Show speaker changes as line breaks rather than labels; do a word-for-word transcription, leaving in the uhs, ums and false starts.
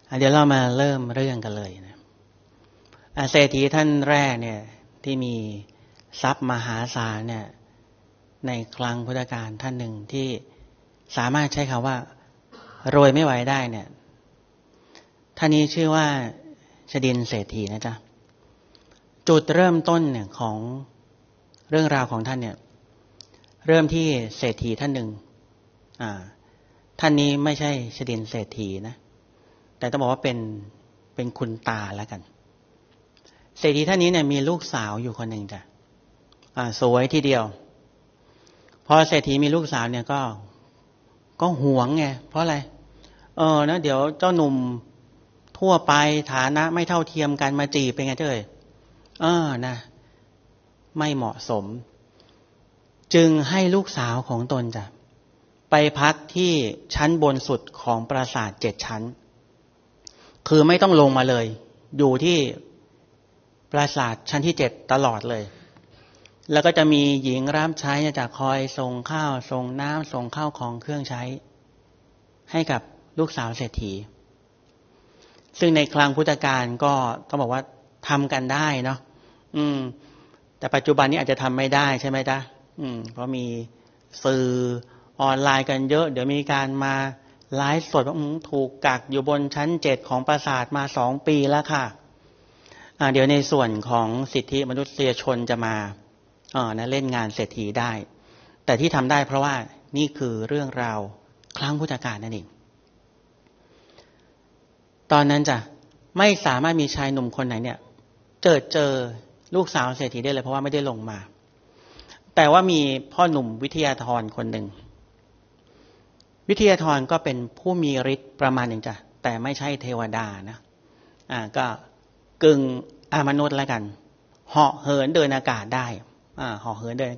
เดี๋ยวเรามาเริ่มเรื่องกันเลยนะเศรษฐีท่านแรกเนี่ยที่มีทรัพย์มหาศาลเนี่ยในครั้งพุทธกาลท่านหนึ่งที่สามารถใช้คำว่ารวยไม่ไหวได้เนี่ยท่านนี้ชื่อว่าชดินเศรษฐีนะจ๊ะจุดเริ่มต้นเนี่ยของเรื่องราวของท่านเนี่ยเริ่มที่เศรษฐีท่านหนึ่งอ่าท่านนี้ไม่ใช่ชดินเศรษฐีนะแต่ต้องบอกว่าเป็นเป็นคุณตาแล้วกันเศรษฐีท่านนี้เนี่ยมีลูกสาวอยู่คนหนึ่งจ้ะอ่าสวยทีเดียวพอเศรษฐีมีลูกสาวเนี่ยก็ก็หวงไงเพราะอะไรเออนะเดี๋ยวเจ้าหนุ่มทั่วไปฐานะไม่เท่าเทียมกันมาจีบเป็นไงเจ้ยเออนะไม่เหมาะสมจึงให้ลูกสาวของตนจ้ะไปพักที่ชั้นบนสุดของปราสาทเจ็ดชั้นคือไม่ต้องลงมาเลยอยู่ที่ปราสาทชั้นที่เจ็ดตลอดเลยแล้วก็จะมีหญิงรับใช้จะคอยส่งข้าวส่งน้ำส่งข้าวของเครื่องใช้ให้กับลูกสาวเศรษฐีซึ่งในครั้งพุทธกาลก็ต้องบอกว่าทำกันได้เนาะอืมแต่ปัจจุบันนี้อาจจะทำไม่ได้ใช่ไหมจ๊ะอืมเพราะมีสื่อออนไลน์กันเยอะเดี๋ยวมีการมาไลฟ์สดว่าถูกกักอยู่บนชั้นเจ็ดของปราสาทมาสองปีแล้วค่ะอ่าเดี๋ยวในส่วนของสิทธิมนุษยชนจะมาอ่านะเล่นงานเศรษฐีได้แต่ที่ทำได้เพราะว่านี่คือเรื่องราวครั้งพุทธกาลนั่นเองตอนนั้นจ้ะไม่สามารถมีชายหนุ่มคนไหนเนี่ยเจอเจอลูกสาวเศรษฐีได้เลยเพราะว่าไม่ได้ลงมาแต่ว่ามีพ่อหนุ่มวิทยาธรคนหนึ่งวิทยาธรก็เป็นผู้มีฤทธิ์ประมาณหนึ่งจ้ะแต่ไม่ใช่เทวดานะอ่าก็กึ่งอมนุษย์แล้วกันเหาะเหินเดินอากาศได้อ่าเหาะเหินเดิน